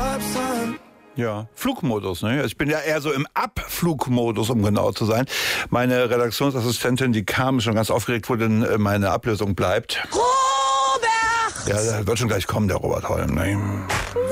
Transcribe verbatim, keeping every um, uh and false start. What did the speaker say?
Ja, Flugmodus, ne? Ich bin ja eher so im Abflugmodus, um genau zu sein. Meine Redaktionsassistentin, die kam schon ganz aufgeregt, wo denn meine Ablösung bleibt. Robert! Ja, der wird schon gleich kommen, der Robert Holm, ne?